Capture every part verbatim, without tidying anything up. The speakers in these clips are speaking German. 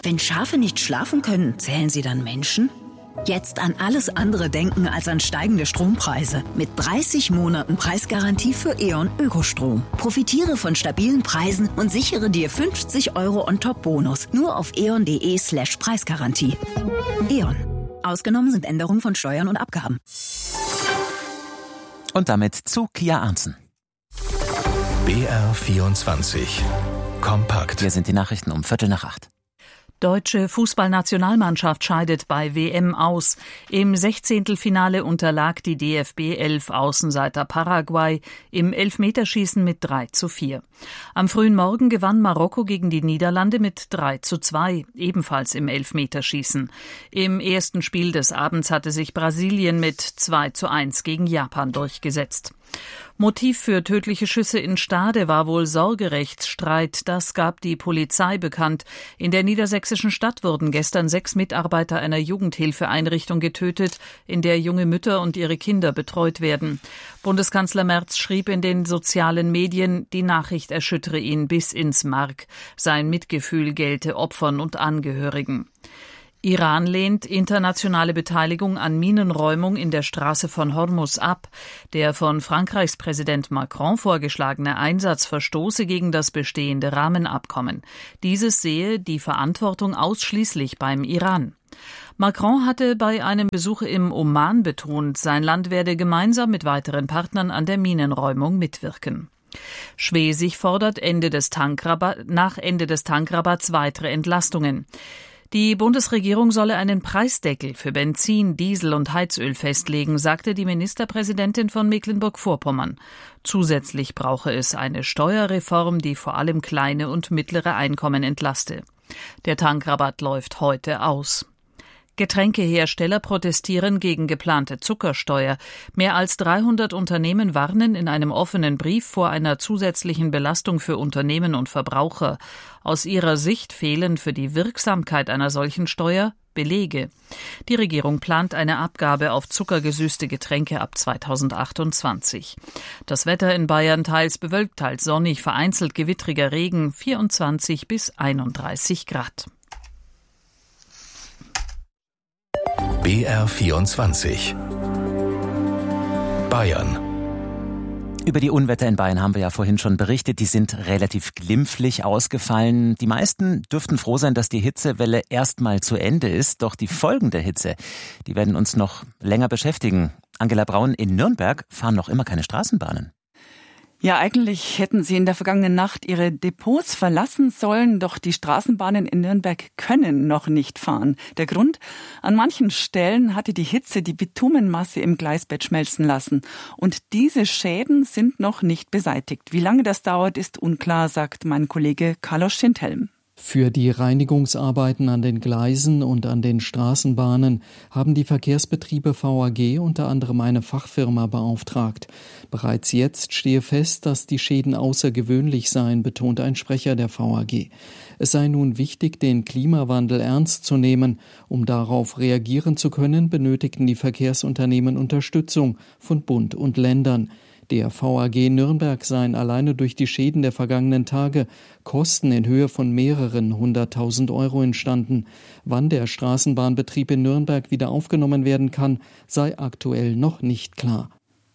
Wenn Schafe nicht schlafen können, zählen sie dann Menschen? Jetzt an alles andere denken als an steigende Strompreise. Mit dreißig Monaten Preisgarantie für E.ON Ökostrom. Profitiere von stabilen Preisen und sichere dir fünfzig Euro On-Top-Bonus. Nur auf eon.de slash Preisgarantie. E.ON. Ausgenommen sind Änderungen von Steuern und Abgaben. Und damit zu Kia Arntzen. B R vierundzwanzig. Kompakt. Hier sind die Nachrichten um Viertel nach acht. Deutsche Fußballnationalmannschaft scheidet bei W M aus. Im Sechzehntelfinale unterlag die D F B elf Außenseiter Paraguay im Elfmeterschießen mit drei zu vier. Am frühen Morgen gewann Marokko gegen die Niederlande mit drei zu zwei, ebenfalls im Elfmeterschießen. Im ersten Spiel des Abends hatte sich Brasilien mit zwei zu eins gegen Japan durchgesetzt. Motiv für tödliche Schüsse in Stade war wohl Sorgerechtsstreit. Das gab die Polizei bekannt. In der niedersächsischen Stadt wurden gestern sechs Mitarbeiter einer Jugendhilfeeinrichtung getötet, in der junge Mütter und ihre Kinder betreut werden. Bundeskanzler Merz schrieb in den sozialen Medien, die Nachricht erschüttere ihn bis ins Mark. Sein Mitgefühl gelte Opfern und Angehörigen. Iran lehnt internationale Beteiligung an Minenräumung in der Straße von Hormuz ab. Der von Frankreichs Präsident Macron vorgeschlagene Einsatz verstoße gegen das bestehende Rahmenabkommen. Dieses sehe die Verantwortung ausschließlich beim Iran. Macron hatte bei einem Besuch im Oman betont, sein Land werde gemeinsam mit weiteren Partnern an der Minenräumung mitwirken. Schwesig fordert Ende des Tankrabatt, nach Ende des Tankrabatts weitere Entlastungen. Die Bundesregierung solle einen Preisdeckel für Benzin, Diesel und Heizöl festlegen, sagte die Ministerpräsidentin von Mecklenburg-Vorpommern. Zusätzlich brauche es eine Steuerreform, die vor allem kleine und mittlere Einkommen entlaste. Der Tankrabatt läuft heute aus. Getränkehersteller protestieren gegen geplante Zuckersteuer. Mehr als dreihundert Unternehmen warnen in einem offenen Brief vor einer zusätzlichen Belastung für Unternehmen und Verbraucher. Aus ihrer Sicht fehlen für die Wirksamkeit einer solchen Steuer Belege. Die Regierung plant eine Abgabe auf zuckergesüßte Getränke ab zweitausendachtundzwanzig. Das Wetter in Bayern teils bewölkt, teils sonnig, vereinzelt gewittriger Regen, vierundzwanzig bis einunddreißig Grad. B R vierundzwanzig. Bayern. Über die Unwetter in Bayern haben wir ja vorhin schon berichtet. Die sind relativ glimpflich ausgefallen. Die meisten dürften froh sein, dass die Hitzewelle erstmal zu Ende ist. Doch die Folgen der Hitze, die werden uns noch länger beschäftigen. Angela Braun, in Nürnberg fahren noch immer keine Straßenbahnen. Ja, eigentlich hätten sie in der vergangenen Nacht ihre Depots verlassen sollen, doch die Straßenbahnen in Nürnberg können noch nicht fahren. Der Grund? An manchen Stellen hatte die Hitze die Bitumenmasse im Gleisbett schmelzen lassen. Und diese Schäden sind noch nicht beseitigt. Wie lange das dauert, ist unklar, sagt mein Kollege Carlos Schindhelm. Für die Reinigungsarbeiten an den Gleisen und an den Straßenbahnen haben die Verkehrsbetriebe V A G unter anderem eine Fachfirma beauftragt. Bereits jetzt stehe fest, dass die Schäden außergewöhnlich seien, betont ein Sprecher der V A G. Es sei nun wichtig, den Klimawandel ernst zu nehmen. Um darauf reagieren zu können, benötigten die Verkehrsunternehmen Unterstützung von Bund und Ländern. Der V A G Nürnberg seien alleine durch die Schäden der vergangenen Tage Kosten in Höhe von mehreren hunderttausend Euro entstanden. Wann der Straßenbahnbetrieb in Nürnberg wieder aufgenommen werden kann, sei aktuell noch nicht klar.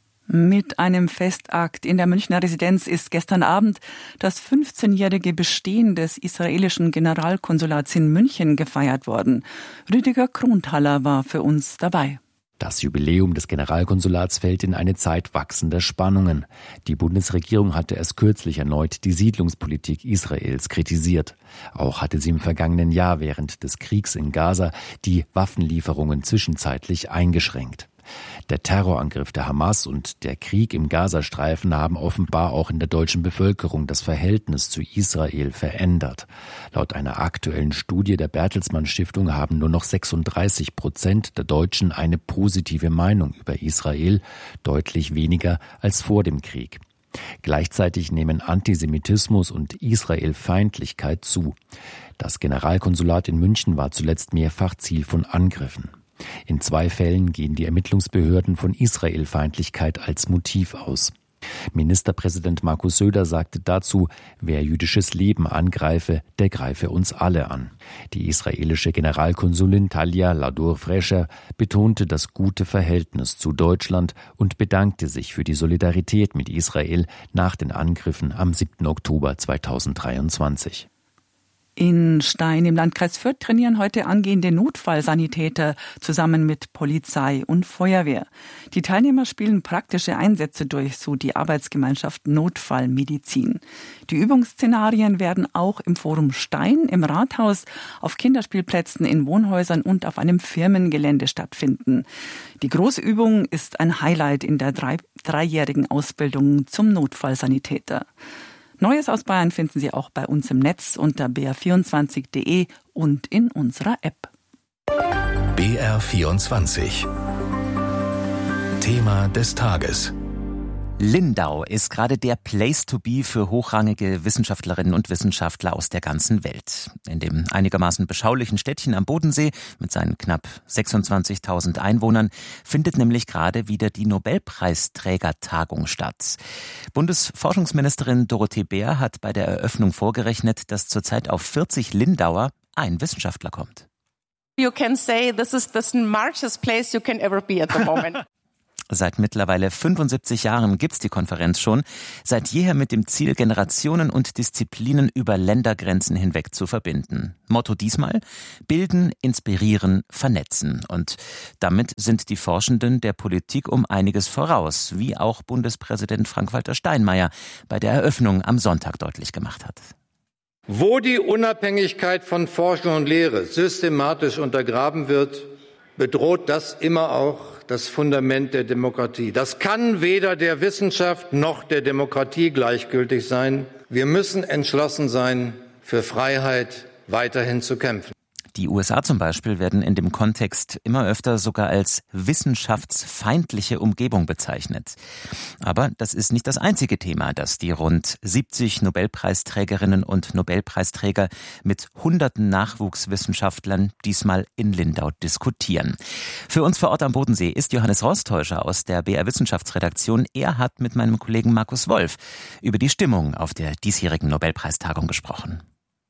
Mit einem Festakt in der Münchner Residenz ist gestern Abend das fünfzehnjährige Bestehen des israelischen Generalkonsulats in München gefeiert worden. Rüdiger Kronthaler war für uns dabei. Das Jubiläum des Generalkonsulats fällt in eine Zeit wachsender Spannungen. Die Bundesregierung hatte erst kürzlich erneut die Siedlungspolitik Israels kritisiert. Auch hatte sie im vergangenen Jahr während des Kriegs in Gaza die Waffenlieferungen zwischenzeitlich eingeschränkt. Der Terrorangriff der Hamas und der Krieg im Gazastreifen haben offenbar auch in der deutschen Bevölkerung das Verhältnis zu Israel verändert. Laut einer aktuellen Studie der Bertelsmann Stiftung haben nur noch sechsunddreißig Prozent der Deutschen eine positive Meinung über Israel, deutlich weniger als vor dem Krieg. Gleichzeitig nehmen Antisemitismus und Israelfeindlichkeit zu. Das Generalkonsulat in München war zuletzt mehrfach Ziel von Angriffen. In zwei Fällen gehen die Ermittlungsbehörden von Israelfeindlichkeit als Motiv aus. Ministerpräsident Markus Söder sagte dazu, wer jüdisches Leben angreife, der greife uns alle an. Die israelische Generalkonsulin Talia Ladour-Frescher betonte das gute Verhältnis zu Deutschland und bedankte sich für die Solidarität mit Israel nach den Angriffen am siebten Oktober zweitausenddreiundzwanzig. In Stein im Landkreis Fürth trainieren heute angehende Notfallsanitäter zusammen mit Polizei und Feuerwehr. Die Teilnehmer spielen praktische Einsätze durch, so die Arbeitsgemeinschaft Notfallmedizin. Die Übungsszenarien werden auch im Forum Stein, im Rathaus, auf Kinderspielplätzen, in Wohnhäusern und auf einem Firmengelände stattfinden. Die große Übung ist ein Highlight in der drei, dreijährigen Ausbildung zum Notfallsanitäter. Neues aus Bayern finden Sie auch bei uns im Netz unter b r vierundzwanzig punkt d e und in unserer App. B R vierundzwanzig. Thema des Tages. Lindau ist gerade der Place to be für hochrangige Wissenschaftlerinnen und Wissenschaftler aus der ganzen Welt. In dem einigermaßen beschaulichen Städtchen am Bodensee mit seinen knapp sechsundzwanzigtausend Einwohnern findet nämlich gerade wieder die Nobelpreisträgertagung statt. Bundesforschungsministerin Dorothee Bär hat bei der Eröffnung vorgerechnet, dass zurzeit auf vierzig Lindauer ein Wissenschaftler kommt. You can say this is the smartest place you can ever be at the moment. Seit mittlerweile fünfundsiebzig Jahren gibt's die Konferenz schon, seit jeher mit dem Ziel, Generationen und Disziplinen über Ländergrenzen hinweg zu verbinden. Motto diesmal: Bilden, inspirieren, vernetzen. Und damit sind die Forschenden der Politik um einiges voraus, wie auch Bundespräsident Frank-Walter Steinmeier bei der Eröffnung am Sonntag deutlich gemacht hat. Wo die Unabhängigkeit von Forschung und Lehre systematisch untergraben wird, bedroht das immer auch das Fundament der Demokratie. Das kann weder der Wissenschaft noch der Demokratie gleichgültig sein. Wir müssen entschlossen sein, für Freiheit weiterhin zu kämpfen. Die U S A zum Beispiel werden in dem Kontext immer öfter sogar als wissenschaftsfeindliche Umgebung bezeichnet. Aber das ist nicht das einzige Thema, das die rund siebzig Nobelpreisträgerinnen und Nobelpreisträger mit hunderten Nachwuchswissenschaftlern diesmal in Lindau diskutieren. Für uns vor Ort am Bodensee ist Johannes Rostäuscher aus der B R Wissenschaftsredaktion. Er hat mit meinem Kollegen Markus Wolf über die Stimmung auf der diesjährigen Nobelpreistagung gesprochen.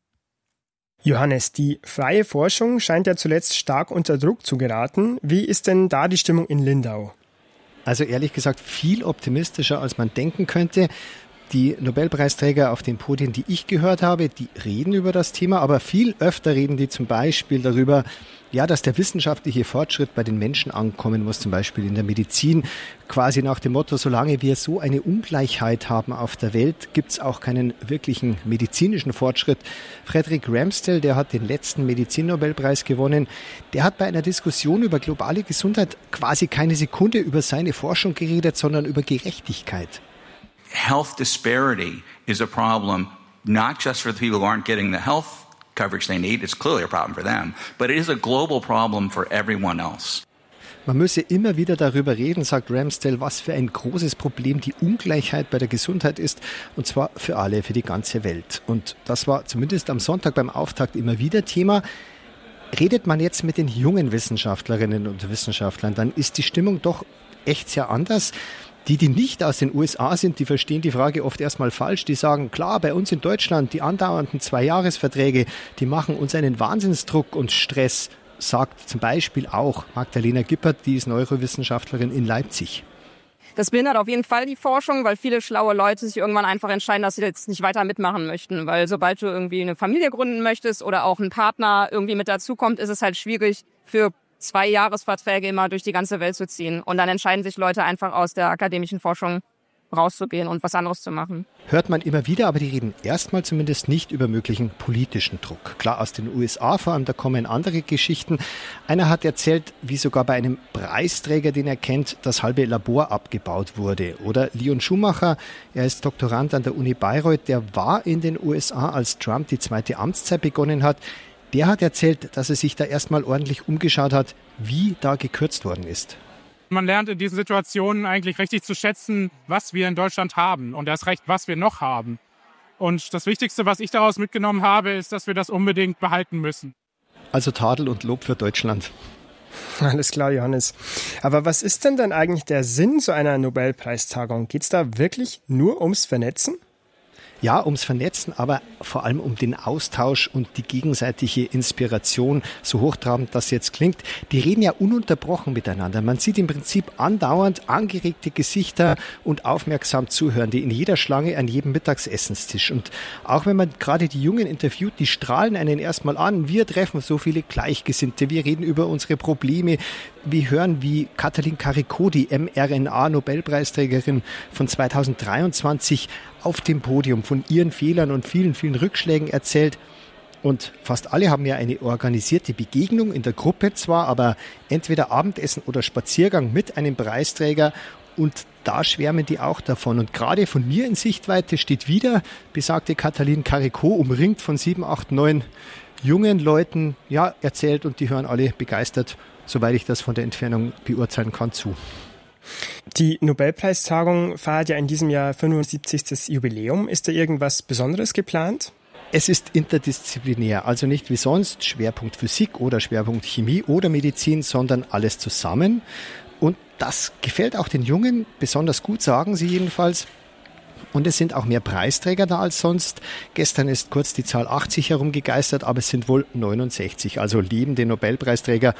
Johannes, die freie Forschung scheint ja zuletzt stark unter Druck zu geraten. Wie ist denn da die Stimmung in Lindau? Also ehrlich gesagt viel optimistischer, als man denken könnte. Die Nobelpreisträger auf den Podien, die ich gehört habe, die reden über das Thema, aber viel öfter reden die zum Beispiel darüber, ja, dass der wissenschaftliche Fortschritt bei den Menschen ankommen muss, zum Beispiel in der Medizin, quasi nach dem Motto, solange wir so eine Ungleichheit haben auf der Welt, gibt es auch keinen wirklichen medizinischen Fortschritt. Frederick Ramsdell, der hat den letzten Medizinnobelpreis gewonnen, der hat bei einer Diskussion über globale Gesundheit quasi keine Sekunde über seine Forschung geredet, sondern über Gerechtigkeit. Health disparity is a problem, not just for the people who aren't getting the health coverage they need. It's clearly a problem for them, but it is a global problem for everyone else. Man müsse immer wieder darüber reden, sagt Ramsdell, was für ein großes Problem die Ungleichheit bei der Gesundheit ist, und zwar für alle, für die ganze Welt. Und das war zumindest am Sonntag beim Auftakt immer wieder Thema. Redet man jetzt mit den jungen Wissenschaftlerinnen und Wissenschaftlern, dann ist die Stimmung doch echt sehr anders. Die, die nicht aus den U S A sind, die verstehen die Frage oft erstmal falsch. Die sagen, klar, bei uns in Deutschland, die andauernden Zwei-Jahres-Verträge, die machen uns einen Wahnsinnsdruck und Stress, sagt zum Beispiel auch Magdalena Gippert, die ist Neurowissenschaftlerin in Leipzig. Das behindert auf jeden Fall die Forschung, weil viele schlaue Leute sich irgendwann einfach entscheiden, dass sie jetzt nicht weiter mitmachen möchten. Weil sobald du irgendwie eine Familie gründen möchtest oder auch ein Partner irgendwie mit dazukommt, ist es halt schwierig für zwei Jahresverträge immer durch die ganze Welt zu ziehen. Und dann entscheiden sich Leute einfach aus der akademischen Forschung rauszugehen und was anderes zu machen. Hört man immer wieder, aber die reden erstmal zumindest nicht über möglichen politischen Druck. Klar, aus den U S A vor allem, da kommen andere Geschichten. Einer hat erzählt, wie sogar bei einem Preisträger, den er kennt, das halbe Labor abgebaut wurde. Oder Leon Schumacher, er ist Doktorand an der Uni Bayreuth, der war in den U S A, als Trump die zweite Amtszeit begonnen hat. Der hat erzählt, dass er sich da erstmal ordentlich umgeschaut hat, wie da gekürzt worden ist. Man lernt in diesen Situationen eigentlich richtig zu schätzen, was wir in Deutschland haben und erst recht, was wir noch haben. Und das Wichtigste, was ich daraus mitgenommen habe, ist, dass wir das unbedingt behalten müssen. Also Tadel und Lob für Deutschland. Alles klar, Johannes. Aber was ist denn dann eigentlich der Sinn so einer Nobelpreistagung? Geht es da wirklich nur ums Vernetzen? Ja, ums Vernetzen, aber vor allem um den Austausch und die gegenseitige Inspiration, so hochtrabend das jetzt klingt. Die reden ja ununterbrochen miteinander. Man sieht im Prinzip andauernd angeregte Gesichter und aufmerksam Zuhörende in jeder Schlange an jedem Mittagsessenstisch. Und auch wenn man gerade die Jungen interviewt, die strahlen einen erstmal an. Wir treffen so viele Gleichgesinnte, wir reden über unsere Probleme. Wir hören, wie Katalin Karikó, die mRNA-Nobelpreisträgerin von zweitausenddreiundzwanzig, auf dem Podium von ihren Fehlern und vielen, vielen Rückschlägen erzählt. Und fast alle haben ja eine organisierte Begegnung in der Gruppe zwar, aber entweder Abendessen oder Spaziergang mit einem Preisträger. Und da schwärmen die auch davon. Und gerade von mir in Sichtweite steht wieder besagte Katalin Karikó, umringt von sieben, acht, neun jungen Leuten, ja, erzählt, und die hören alle begeistert, soweit ich das von der Entfernung beurteilen kann, zu. Die Nobelpreistagung feiert ja in diesem Jahr fünfundsiebzigstes Jubiläum. Ist da irgendwas Besonderes geplant? Es ist interdisziplinär, also nicht wie sonst Schwerpunkt Physik oder Schwerpunkt Chemie oder Medizin, sondern alles zusammen. Und das gefällt auch den Jungen besonders gut, sagen sie jedenfalls. Und es sind auch mehr Preisträger da als sonst. Gestern ist kurz die Zahl achtzig herumgegeistert, aber es sind wohl neunundsechzig, also lebende Nobelpreisträger.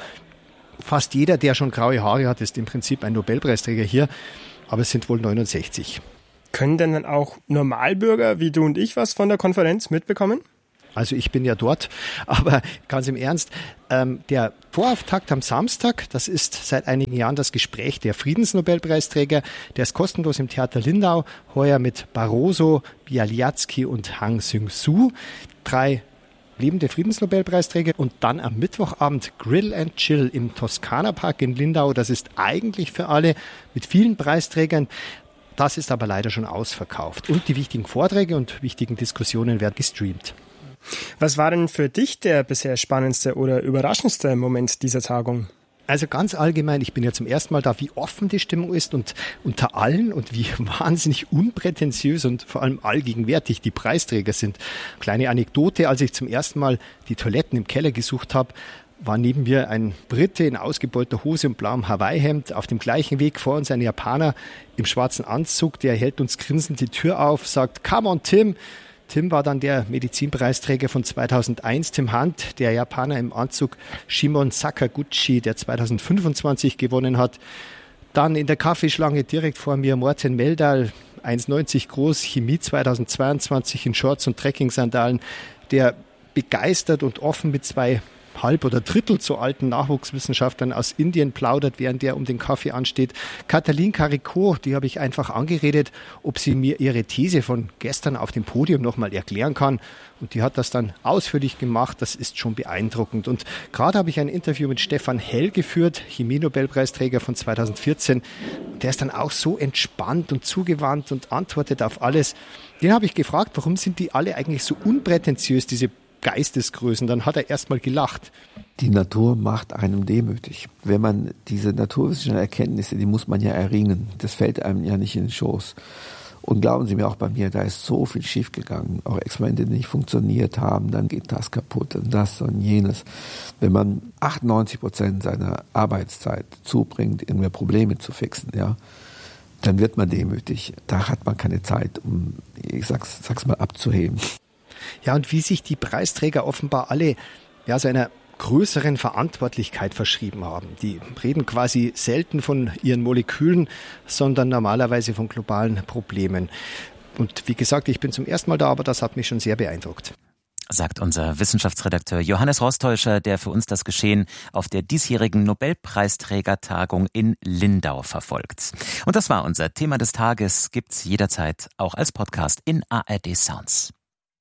Fast jeder, der schon graue Haare hat, ist im Prinzip ein Nobelpreisträger hier, aber es sind wohl neunundsechzig. Können denn dann auch Normalbürger wie du und ich was von der Konferenz mitbekommen? Also ich bin ja dort, aber ganz im Ernst, ähm, der Vorauftakt am Samstag, das ist seit einigen Jahren das Gespräch der Friedensnobelpreisträger, der ist kostenlos im Theater Lindau, heuer mit Barroso, Bialyatsky und Hang Seung-soo, drei lebende Friedensnobelpreisträger, und dann am Mittwochabend Grill and Chill im Toskana Park in Lindau. Das ist eigentlich für alle mit vielen Preisträgern. Das ist aber leider schon ausverkauft. Und die wichtigen Vorträge und wichtigen Diskussionen werden gestreamt. Was war denn für dich der bisher spannendste oder überraschendste Moment dieser Tagung? Also ganz allgemein, ich bin ja zum ersten Mal da, wie offen die Stimmung ist und unter allen und wie wahnsinnig unprätentiös und vor allem allgegenwärtig die Preisträger sind. Kleine Anekdote, als ich zum ersten Mal die Toiletten im Keller gesucht habe, war neben mir ein Brite in ausgebeulter Hose und blauem Hawaii-Hemd. Auf dem gleichen Weg vor uns ein Japaner im schwarzen Anzug, der hält uns grinsend die Tür auf, sagt, "Come on, Tim." Tim war dann der Medizinpreisträger von zweitausendeins, Tim Hunt, der Japaner im Anzug Shimon Sakaguchi, der zweitausendfünfundzwanzig gewonnen hat. Dann in der Kaffeeschlange direkt vor mir Morten Meldal, eins neunzig groß, Chemie zweitausendzweiundzwanzig in Shorts und Trekking-Sandalen, der begeistert und offen mit zwei halb oder drittel so alten Nachwuchswissenschaftlern aus Indien plaudert, während der um den Kaffee ansteht. Katalin Karikó, die habe ich einfach angeredet, ob sie mir ihre These von gestern auf dem Podium nochmal erklären kann. Und die hat das dann ausführlich gemacht. Das ist schon beeindruckend. Und gerade habe ich ein Interview mit Stefan Hell geführt, Chemie-Nobelpreisträger von zweitausendvierzehn. Der ist dann auch so entspannt und zugewandt und antwortet auf alles. Den habe ich gefragt, warum sind die alle eigentlich so unprätentiös, diese Geistesgrößen. Dann hat er erst mal gelacht. Die Natur macht einem demütig. Wenn man diese naturwissenschaftlichen Erkenntnisse, die muss man ja erringen. Das fällt einem ja nicht in den Schoß. Und glauben Sie mir, auch bei mir, da ist so viel schiefgegangen. Auch Experimente, die nicht funktioniert haben, dann geht das kaputt und das und jenes. Wenn man achtundneunzig Prozent seiner Arbeitszeit zubringt, irgendwie Probleme zu fixen, ja, dann wird man demütig. Da hat man keine Zeit, um, ich sag's, sag's mal, abzuheben. Ja, und wie sich die Preisträger offenbar alle ja, so einer größeren Verantwortlichkeit verschrieben haben. Die reden quasi selten von ihren Molekülen, sondern normalerweise von globalen Problemen. Und wie gesagt, ich bin zum ersten Mal da, aber das hat mich schon sehr beeindruckt. Sagt unser Wissenschaftsredakteur Johannes Rostäuscher, der für uns das Geschehen auf der diesjährigen Nobelpreisträgertagung in Lindau verfolgt. Und das war unser Thema des Tages, gibt's jederzeit auch als Podcast in A R D Sounds.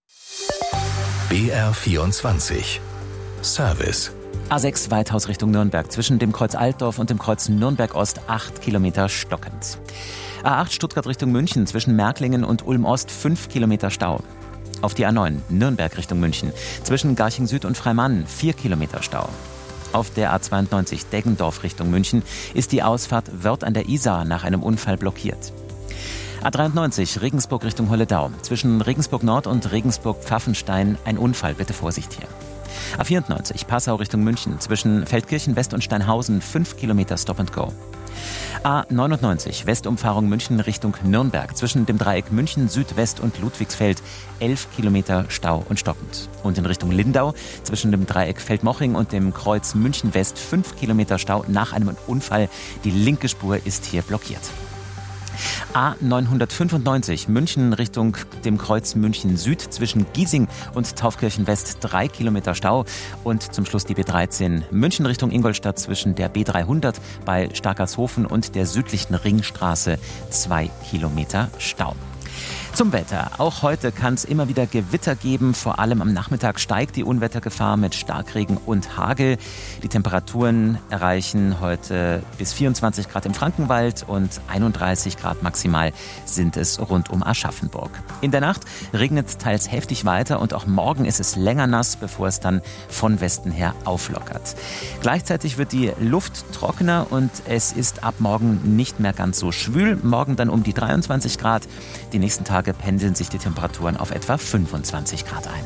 B R vierundzwanzig Service. A sechs Weithaus Richtung Nürnberg, zwischen dem Kreuz Altdorf und dem Kreuz Nürnberg-Ost acht Kilometer stockend. A acht Stuttgart Richtung München, zwischen Märklingen und Ulm-Ost fünf Kilometer Stau. Auf die A neun Nürnberg Richtung München, zwischen Garching Süd und Freimann vier Kilometer Stau. Auf der A zweiundneunzig Deggendorf Richtung München ist die Ausfahrt Wörth an der Isar nach einem Unfall blockiert. A dreiundneunzig Regensburg Richtung Holledau, zwischen Regensburg Nord und Regensburg Pfaffenstein ein Unfall, bitte Vorsicht hier. A vierundneunzig Passau Richtung München zwischen Feldkirchen West und Steinhausen fünf Kilometer Stop and Go. A neunundneunzig Westumfahrung München Richtung Nürnberg zwischen dem Dreieck München Südwest und Ludwigsfeld elf Kilometer Stau und stockend. Und in Richtung Lindau zwischen dem Dreieck Feldmoching und dem Kreuz München West fünf Kilometer Stau nach einem Unfall. Die linke Spur ist hier blockiert. A neunhundertfünfundneunzig München Richtung dem Kreuz München Süd zwischen Giesing und Taufkirchen West drei Kilometer Stau und zum Schluss die B dreizehn München Richtung Ingolstadt zwischen der B dreihundert bei Starkershofen und der südlichen Ringstraße zwei Kilometer Stau. Zum Wetter. Auch heute kann es immer wieder Gewitter geben. Vor allem am Nachmittag steigt die Unwettergefahr mit Starkregen und Hagel. Die Temperaturen erreichen heute bis vierundzwanzig Grad im Frankenwald und einunddreißig Grad maximal sind es rund um Aschaffenburg. In der Nacht regnet teils heftig weiter und auch morgen ist es länger nass, bevor es dann von Westen her auflockert. Gleichzeitig wird die Luft trockener und es ist ab morgen nicht mehr ganz so schwül. Morgen dann um die dreiundzwanzig Grad. Die nächsten Tage pendeln sich die Temperaturen auf etwa fünfundzwanzig Grad ein.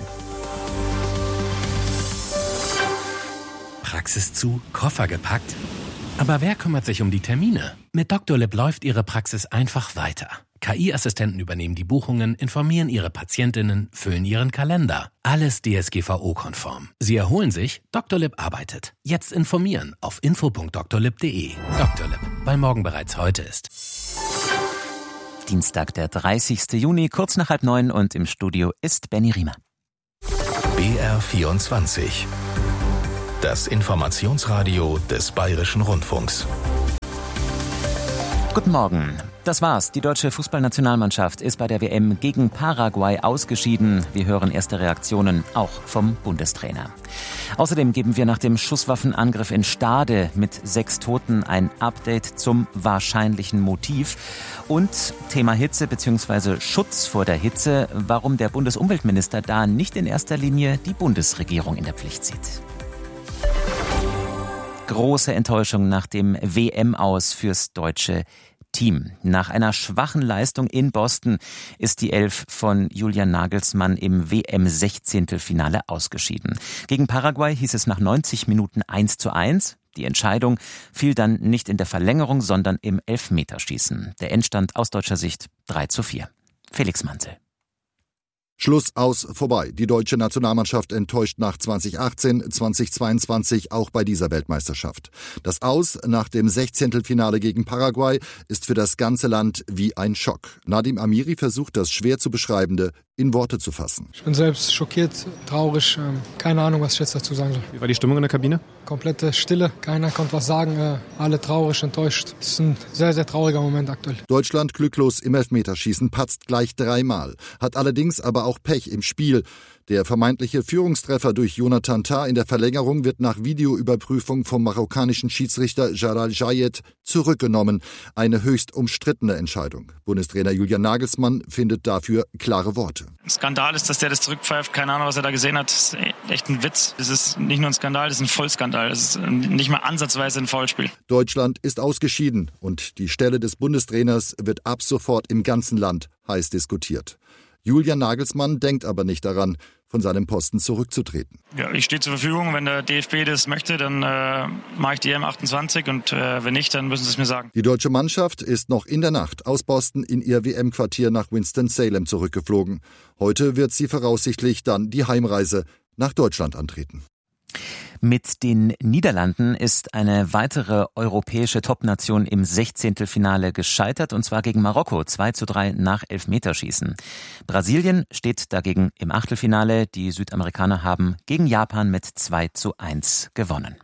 Praxis zu, Koffer gepackt? Aber wer kümmert sich um die Termine? Mit Doctolib läuft Ihre Praxis einfach weiter. K I-Assistenten übernehmen die Buchungen, informieren Ihre Patientinnen, füllen Ihren Kalender. Alles D S G V O-konform. Sie erholen sich, Doctolib arbeitet. Jetzt informieren auf info punkt doctolib punkt de. Doctolib, weil morgen bereits heute ist. Dienstag, der dreißigsten Juni, kurz nach halb neun und im Studio ist Benny Riemer. B R vierundzwanzig. Das Informationsradio des Bayerischen Rundfunks. Guten Morgen. Das war's. Die deutsche Fußballnationalmannschaft ist bei der W M gegen Paraguay ausgeschieden. Wir hören erste Reaktionen auch vom Bundestrainer. Außerdem geben wir nach dem Schusswaffenangriff in Stade mit sechs Toten ein Update zum wahrscheinlichen Motiv. Und Thema Hitze bzw. Schutz vor der Hitze, warum der Bundesumweltminister da nicht in erster Linie die Bundesregierung in der Pflicht sieht. Große Enttäuschung nach dem W M-Aus fürs deutsche Team. Nach einer schwachen Leistung in Boston ist die Elf von Julian Nagelsmann im W M-Sechzehntelfinale ausgeschieden. Gegen Paraguay hieß es nach neunzig Minuten eins zu eins. Die Entscheidung fiel dann nicht in der Verlängerung, sondern im Elfmeterschießen. Der Endstand aus deutscher Sicht drei zu vier. Felix Mantel. Schluss, aus, vorbei. Die deutsche Nationalmannschaft enttäuscht nach zweitausendachtzehn, zweitausendzweiundzwanzig auch bei dieser Weltmeisterschaft. Das Aus nach dem Sechzehntelfinale gegen Paraguay ist für das ganze Land wie ein Schock. Nadim Amiri versucht, das schwer zu Beschreibende in Worte zu fassen. Ich bin selbst schockiert, traurig, keine Ahnung, was ich jetzt dazu sagen soll. Wie war die Stimmung in der Kabine? Komplette Stille, keiner konnte was sagen, alle traurig, enttäuscht. Das ist ein sehr, sehr trauriger Moment aktuell. Deutschland glücklos im Elfmeterschießen, patzt gleich dreimal, hat allerdings aber auch Pech im Spiel. Der vermeintliche Führungstreffer durch Jonathan Tah in der Verlängerung wird nach Videoüberprüfung vom marokkanischen Schiedsrichter Jalal Jayed zurückgenommen. Eine höchst umstrittene Entscheidung. Bundestrainer Julian Nagelsmann findet dafür klare Worte. Skandal ist, dass der das zurückpfeift. Keine Ahnung, was er da gesehen hat. Das ist echt ein Witz. Das ist nicht nur ein Skandal, das ist ein Vollskandal. Das ist nicht mal ansatzweise ein Foulspiel. Deutschland ist ausgeschieden und die Stelle des Bundestrainers wird ab sofort im ganzen Land heiß diskutiert. Julian Nagelsmann denkt aber nicht daran, von seinem Posten zurückzutreten. Ja, ich stehe zur Verfügung. Wenn der D F B das möchte, dann äh, mache ich die E M achtundzwanzig und äh, wenn nicht, dann müssen sie es mir sagen. Die deutsche Mannschaft ist noch in der Nacht aus Boston in ihr W M-Quartier nach Winston-Salem zurückgeflogen. Heute wird sie voraussichtlich dann die Heimreise nach Deutschland antreten. Mit den Niederlanden ist eine weitere europäische Topnation im Sechzehntelfinale gescheitert, und zwar gegen Marokko, zwei zu drei nach Elfmeterschießen. Brasilien steht dagegen im Achtelfinale. Die Südamerikaner haben gegen Japan mit zwei zu eins gewonnen.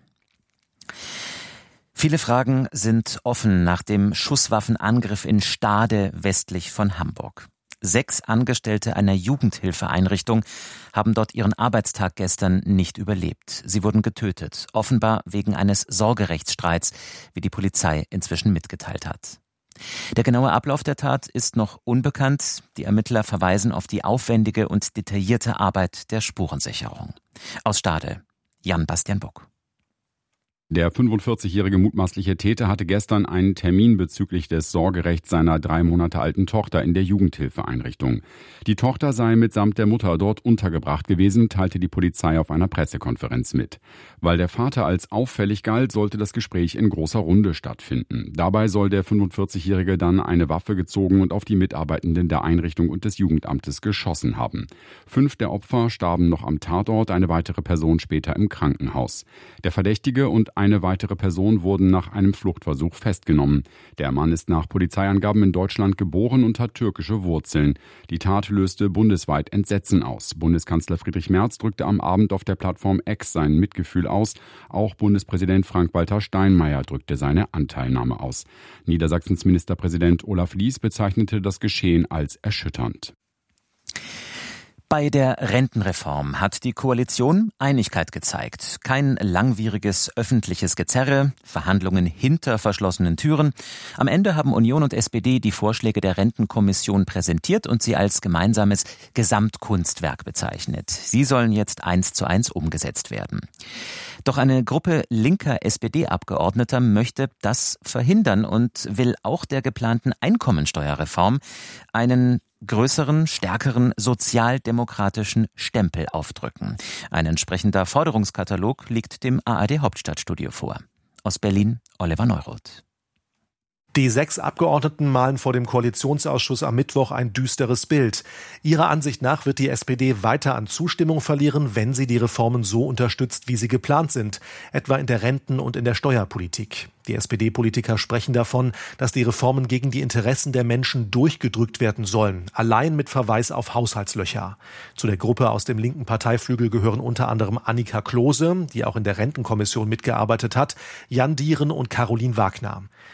Viele Fragen sind offen nach dem Schusswaffenangriff in Stade westlich von Hamburg. Sechs Angestellte einer Jugendhilfeeinrichtung haben dort ihren Arbeitstag gestern nicht überlebt. Sie wurden getötet, offenbar wegen eines Sorgerechtsstreits, wie die Polizei inzwischen mitgeteilt hat. Der genaue Ablauf der Tat ist noch unbekannt. Die Ermittler verweisen auf die aufwendige und detaillierte Arbeit der Spurensicherung. Aus Stade, Jan Bastian Buck. Der fünfundvierzigjährige mutmaßliche Täter hatte gestern einen Termin bezüglich des Sorgerechts seiner drei Monate alten Tochter in der Jugendhilfeeinrichtung. Die Tochter sei mitsamt der Mutter dort untergebracht gewesen, teilte die Polizei auf einer Pressekonferenz mit. Weil der Vater als auffällig galt, sollte das Gespräch in großer Runde stattfinden. Dabei soll der fünfundvierzigjährige dann eine Waffe gezogen und auf die Mitarbeitenden der Einrichtung und des Jugendamtes geschossen haben. Fünf der Opfer starben noch am Tatort, eine weitere Person später im Krankenhaus. Der Verdächtige und eine weitere Person wurden nach einem Fluchtversuch festgenommen. Der Mann ist nach Polizeiangaben in Deutschland geboren und hat türkische Wurzeln. Die Tat löste bundesweit Entsetzen aus. Bundeskanzler Friedrich Merz drückte am Abend auf der Plattform X sein Mitgefühl aus. Auch Bundespräsident Frank-Walter Steinmeier drückte seine Anteilnahme aus. Niedersachsens Ministerpräsident Olaf Lies bezeichnete das Geschehen als erschütternd. Bei der Rentenreform hat die Koalition Einigkeit gezeigt. Kein langwieriges öffentliches Gezerre, Verhandlungen hinter verschlossenen Türen. Am Ende haben Union und S P D die Vorschläge der Rentenkommission präsentiert und sie als gemeinsames Gesamtkunstwerk bezeichnet. Sie sollen jetzt eins zu eins umgesetzt werden. Doch eine Gruppe linker S P D-Abgeordneter möchte das verhindern und will auch der geplanten Einkommensteuerreform einen größeren, stärkeren sozialdemokratischen Stempel aufdrücken. Ein entsprechender Forderungskatalog liegt dem A R D-Hauptstadtstudio vor. Aus Berlin, Oliver Neuroth. Die sechs Abgeordneten malen vor dem Koalitionsausschuss am Mittwoch ein düsteres Bild. Ihrer Ansicht nach wird die S P D weiter an Zustimmung verlieren, wenn sie die Reformen so unterstützt, wie sie geplant sind, etwa in der Renten- und in der Steuerpolitik. Die S P D-Politiker sprechen davon, dass die Reformen gegen die Interessen der Menschen durchgedrückt werden sollen, allein mit Verweis auf Haushaltslöcher. Zu der Gruppe aus dem linken Parteiflügel gehören unter anderem Annika Klose, die auch in der Rentenkommission mitgearbeitet hat, Jan Dieren und Caroline Wagner.